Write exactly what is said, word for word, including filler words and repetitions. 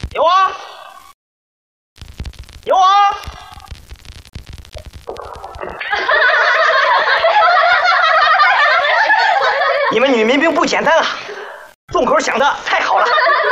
有啊，有啊。你们女民兵不简单啊，众口想的太好了。